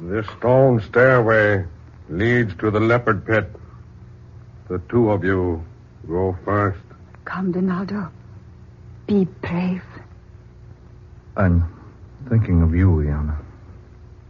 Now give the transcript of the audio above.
This stone stairway leads to the leopard pit. The two of you go first. Come, Donaldo. Be brave. I'm thinking of you, Iana.